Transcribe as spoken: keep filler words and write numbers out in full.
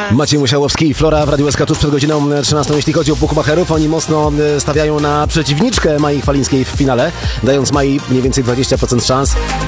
Maciej Musiałowski i Flora w Radiu S K tuż przed godziną trzynastą. Jeśli chodzi o Buchmacherów, oni mocno stawiają na przeciwniczkę Mai Chwalińskiej w finale, dając Mai mniej więcej dwadzieścia procent szans.